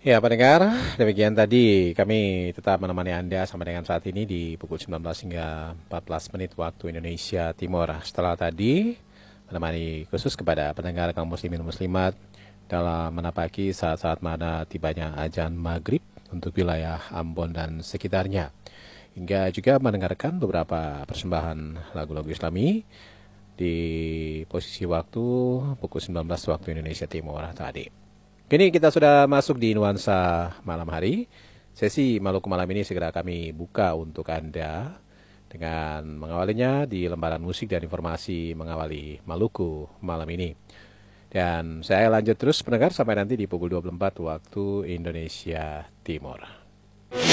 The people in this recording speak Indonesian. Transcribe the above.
Ya, pendengar, demikian tadi kami tetap menemani Anda sampai dengan saat ini di pukul 19 hingga 14 menit waktu Indonesia Timur. Setelah tadi menemani khusus kepada pendengar kaum muslimin muslimat dalam menapaki saat-saat mana tibanya azan maghrib untuk wilayah Ambon dan sekitarnya. Hingga juga mendengarkan beberapa persembahan lagu-lagu Islami di posisi waktu pukul 19 waktu Indonesia Timur tadi. Kini kita sudah masuk di nuansa malam hari. Sesi Maluku malam ini segera kami buka untuk Anda dengan mengawalinya di lembaran musik dan informasi mengawali Maluku malam ini. Dan saya lanjut terus pendengar sampai nanti di pukul 24 waktu Indonesia Timur.